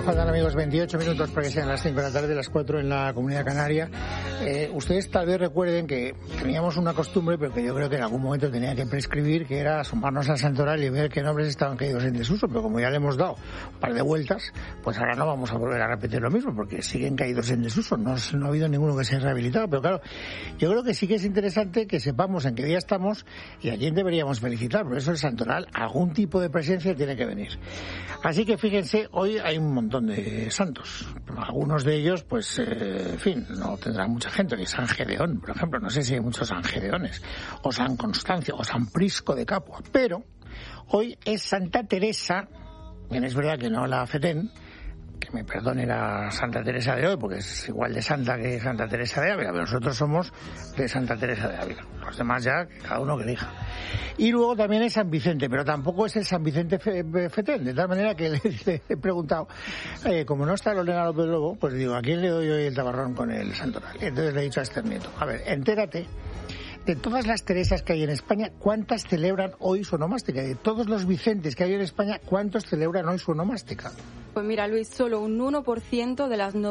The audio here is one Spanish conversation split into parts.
Faltan, amigos, 28 minutos para que sean las 5 de la tarde, las 4 en la Comunidad Canaria. Ustedes tal vez recuerden que teníamos una costumbre, pero que yo creo que en algún momento tenía que prescribir, que era asomarnos al santoral y ver qué nombres estaban caídos en desuso. Pero como ya le hemos dado un par de vueltas, pues ahora no vamos a volver a repetir lo mismo, porque siguen caídos en desuso. No ha habido ninguno que se haya rehabilitado. Pero claro, yo creo que sí que es interesante que sepamos en qué día estamos y a quién deberíamos felicitar. Por eso el santoral, algún tipo de presencia tiene que venir. Así que fíjense, hoy hay un montón de santos. Algunos de ellos, pues, en fin, no tendrán mucha gente. Ni San Gedeón, por ejemplo. No sé si hay muchos San Gedeones. O San Constancio, o San Prisco de Capua. Pero hoy es Santa Teresa, bien es verdad que no la Fetén, que me perdone la Santa Teresa de hoy, porque es igual de santa que Santa Teresa de Ávila, pero nosotros somos de Santa Teresa de Ávila. Los demás ya, cada uno que elija. Y luego también es San Vicente, pero tampoco es el San Vicente Fetén, de tal manera que le he preguntado, como no está Lorena López Lobo, pues digo, ¿a quién le doy hoy el tabarrón con el santoral? Y entonces le he dicho a Esther Nieto, a ver, entérate, de todas las Teresas que hay en España, ¿cuántas celebran hoy su onomástica? De todos los Vicentes que hay en España, ¿cuántos celebran hoy su onomástica? Pues mira, Luis, solo un 1% de las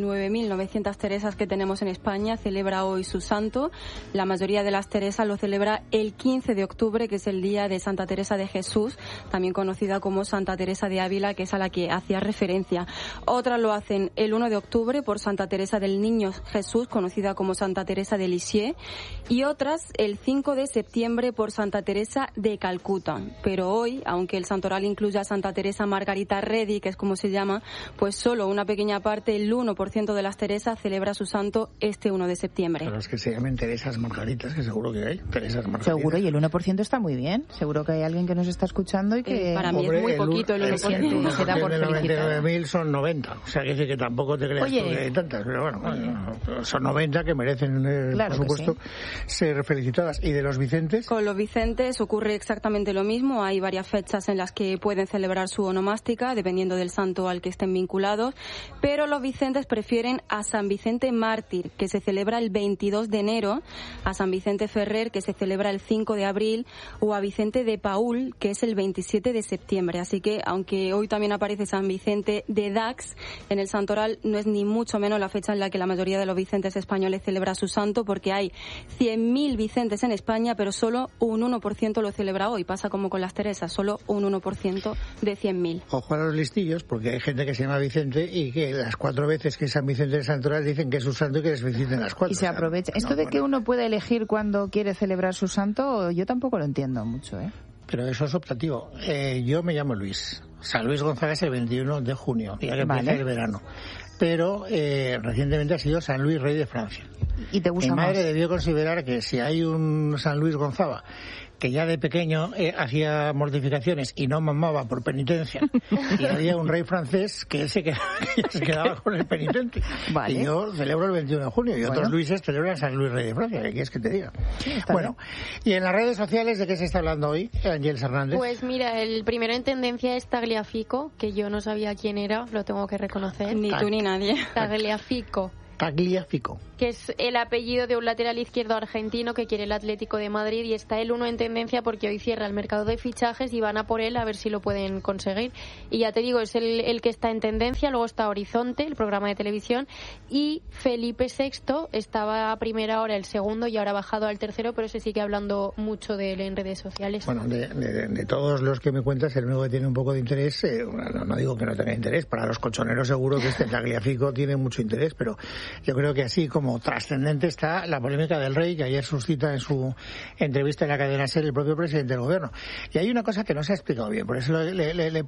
99.900 Teresas que tenemos en España celebra hoy su santo. La mayoría de las Teresas lo celebra el 15 de octubre, que es el día de Santa Teresa de Jesús, también conocida como Santa Teresa de Ávila, que es a la que hacía referencia. Otras lo hacen el 1 de octubre por Santa Teresa del Niño Jesús, conocida como Santa Teresa de Lisieux, y otras el 5 de septiembre por Santa Teresa de Calcuta. Pero hoy, aunque el santoral incluya a Santa Teresa Margarita Redi, que es como se llama, pues solo una pequeña parte, el 1% de las Teresas, celebra su santo este 1 de septiembre. Pero es que se llamen Teresas Margaritas, que seguro que hay Teresas Margaritas. Seguro, y el 1% está muy bien. Seguro que hay alguien que nos está escuchando y que... Para mí es muy poquito el 1%. Se da por de felicitar. 99.000 son 90. O sea, que dice que tampoco te creas tú que hay tantas. Pero bueno, son 90 que merecen, claro, por supuesto, ser felicitadas. ¿Y de los Vicentes? Con los Vicentes ocurre exactamente lo mismo. Hay varias fechas en las que pueden celebrar su onomástica, dependiendo del santo al que estén vinculados, pero los Vicentes prefieren a San Vicente Mártir, que se celebra el 22 de enero, a San Vicente Ferrer, que se celebra el 5 de abril, o a Vicente de Paúl, que es el 27 de septiembre. Así que, aunque hoy también aparece San Vicente de Dax, en el santoral no es ni mucho menos la fecha en la que la mayoría de los Vicentes españoles celebra su santo, porque hay 100.000 Vicentes en España, pero solo un 1% lo celebra hoy. Pasa como con las Teresas, solo un 1% de 100.000. Ojo a los listillos, porque hay gente que se llama Vicente y que las 4 veces que San Vicente de Santoral dicen que es su santo y que les feliciten las 4. Y se aprovecha. Esto de que uno puede elegir cuando quiere celebrar su santo, yo tampoco lo entiendo mucho, ¿eh? Pero eso es optativo. Yo me llamo Luis. San Luis Gonzaga es el 21 de junio, día que empieza el verano. Pero recientemente ha sido San Luis, rey de Francia. ¿Y te gusta Mi madre más? debió considerar que si hay un San Luis Gonzaga que ya de pequeño hacía mortificaciones y no mamaba por penitencia, y había un rey francés que se quedaba con el penitente. Vale. Y yo celebro el 21 de junio y otros Luises celebran San Luis, rey de Francia. ¿Qué quieres que te diga? Sí, bueno, bien. Y en las redes sociales, ¿de qué se está hablando hoy, Ángeles Hernández? Pues mira, el primero en tendencia es Tagliafico, que yo no sabía quién era, lo tengo que reconocer. Ni tú ni nadie. Tagliafico. Tagliafico. Que es el apellido de un lateral izquierdo argentino que quiere el Atlético de Madrid, y está el uno en tendencia porque hoy cierra el mercado de fichajes y van a por él a ver si lo pueden conseguir. Y ya te digo, es el que está en tendencia. Luego está Horizonte, el programa de televisión, y Felipe VI estaba a primera hora el segundo y ahora ha bajado al tercero, pero se sigue hablando mucho de él en redes sociales. Bueno, de todos los que me cuentas, el único que tiene un poco de interés, no digo que no tenga interés, para los colchoneros seguro que este Tagliafico tiene mucho interés, pero yo creo que así como trascendente está la polémica del Rey, que ayer suscita en su entrevista en la cadena SER el propio presidente del gobierno. Y hay una cosa que no se ha explicado bien, por eso le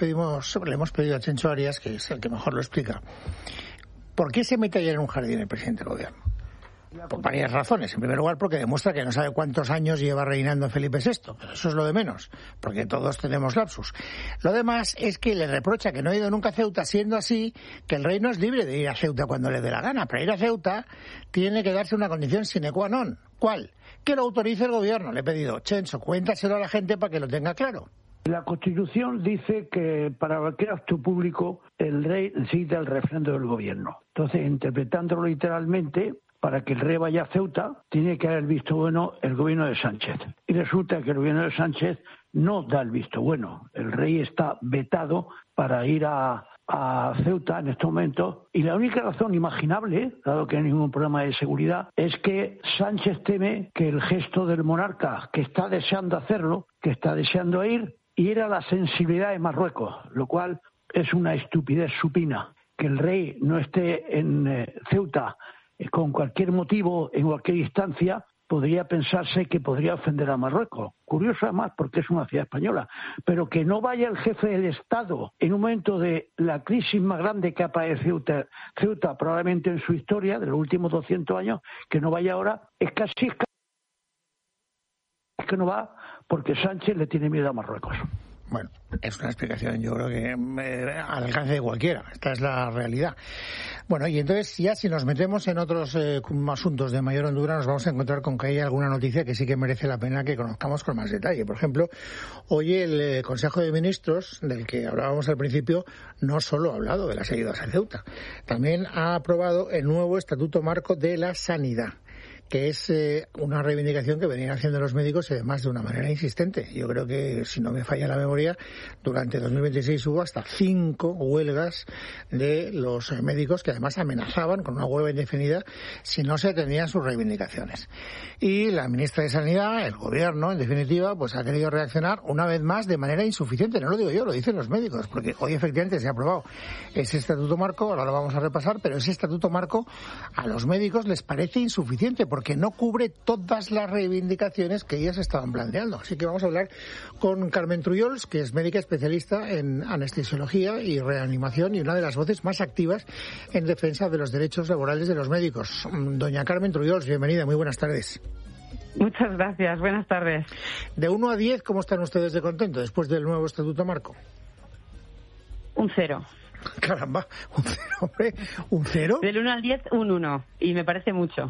hemos pedido a Chencho Arias, que es el que mejor lo explica. ¿Por qué se mete ayer en un jardín el presidente del gobierno? Por varias razones. En primer lugar, porque demuestra que no sabe cuántos años lleva reinando Felipe VI. Pero eso es lo de menos, porque todos tenemos lapsus. Lo demás es que le reprocha que no ha ido nunca a Ceuta, siendo así que el rey no es libre de ir a Ceuta cuando le dé la gana. Para ir a Ceuta tiene que darse una condición sine qua non. ¿Cuál? Que lo autorice el gobierno. Le he pedido, Chencho, cuéntaselo a la gente para que lo tenga claro. La Constitución dice que para cualquier acto público el rey necesita el refrendo del gobierno. Entonces, interpretándolo literalmente, para que el rey vaya a Ceuta, tiene que haber visto bueno el gobierno de Sánchez. Y resulta que el gobierno de Sánchez no da el visto bueno. El rey está vetado para ir a a Ceuta en estos momentos, y la única razón imaginable, dado que no hay ningún problema de seguridad, es que Sánchez teme que el gesto del monarca, que está deseando hacerlo, que está deseando ir a la sensibilidad de Marruecos, lo cual es una estupidez supina. Que el rey no esté en Ceuta con cualquier motivo, en cualquier instancia, podría pensarse que podría ofender a Marruecos. Curioso además porque es una ciudad española. Pero que no vaya el jefe del Estado en un momento de la crisis más grande que ha padecido Ceuta probablemente en su historia, de los últimos 200 años, que no vaya ahora, es que no va porque Sánchez le tiene miedo a Marruecos. Bueno, es una explicación, yo creo que al alcance de cualquiera. Esta es la realidad. Bueno, y entonces ya si nos metemos en otros asuntos de mayor hondura, nos vamos a encontrar con que hay alguna noticia que sí que merece la pena que conozcamos con más detalle. Por ejemplo, hoy el Consejo de Ministros, del que hablábamos al principio, no solo ha hablado de las ayudas a Ceuta, también ha aprobado el nuevo Estatuto Marco de la Sanidad, que es una reivindicación que venían haciendo los médicos y además de una manera insistente. Yo creo que, si no me falla la memoria, durante 2026 hubo hasta 5 huelgas de los médicos que además amenazaban con una huelga indefinida si no se atendían sus reivindicaciones. Y la ministra de Sanidad, el gobierno, en definitiva, pues ha querido reaccionar una vez más de manera insuficiente. No lo digo yo, lo dicen los médicos, porque hoy efectivamente se ha aprobado ese Estatuto Marco, ahora lo vamos a repasar, pero ese Estatuto Marco a los médicos les parece insuficiente, porque no cubre todas las reivindicaciones que ellas estaban planteando. Así que vamos a hablar con Carmen Trullols, que es médica especialista en anestesiología y reanimación y una de las voces más activas en defensa de los derechos laborales de los médicos. Doña Carmen Trullols, bienvenida, muy buenas tardes. Muchas gracias, buenas tardes. De 1 a 10, ¿cómo están ustedes de contento después del nuevo Estatuto Marco? Un 0. Caramba, un 0, hombre, un 0. Del 1 al 10, un 1, y me parece mucho.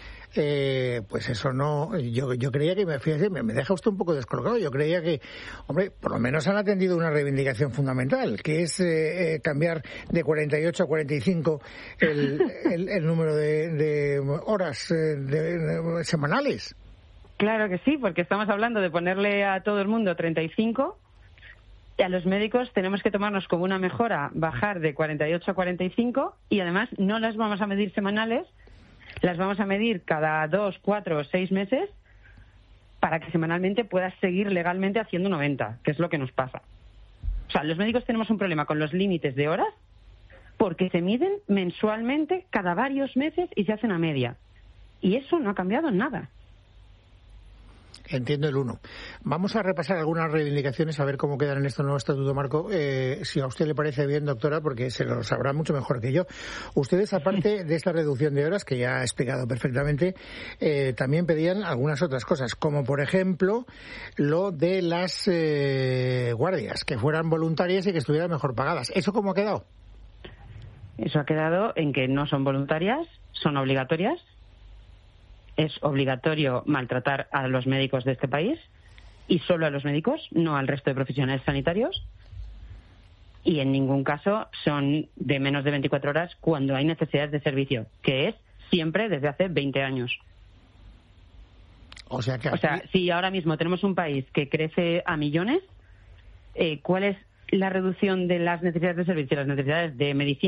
Pues eso no, yo creía que, fíjese, me deja usted un poco descolocado. Yo creía que, hombre, por lo menos han atendido una reivindicación fundamental, que es cambiar de 48 a 45 el número de horas semanales. Claro que sí, porque estamos hablando de ponerle a todo el mundo 35. Y a los médicos tenemos que tomarnos como una mejora bajar de 48 a 45, y además no las vamos a medir semanales, las vamos a medir cada 2, 4 o 6 meses para que semanalmente puedas seguir legalmente haciendo 90, que es lo que nos pasa. O sea, los médicos tenemos un problema con los límites de horas porque se miden mensualmente cada varios meses y se hacen a media. Y eso no ha cambiado en nada. Entiendo el 1. Vamos a repasar algunas reivindicaciones a ver cómo quedan en este nuevo Estatuto Marco. Si a usted le parece bien, doctora, porque se lo sabrá mucho mejor que yo. Ustedes, aparte de esta reducción de horas, que ya ha explicado perfectamente, también pedían algunas otras cosas, como por ejemplo lo de las guardias, que fueran voluntarias y que estuvieran mejor pagadas. ¿Eso cómo ha quedado? Eso ha quedado en que no son voluntarias, son obligatorias. Es obligatorio maltratar a los médicos de este país, y solo a los médicos, no al resto de profesionales sanitarios. Y en ningún caso son de menos de 24 horas cuando hay necesidades de servicio, que es siempre desde hace 20 años. O sea, si ahora mismo tenemos un país que crece a millones, ¿cuál es la reducción de las necesidades de servicio, las necesidades de medicina?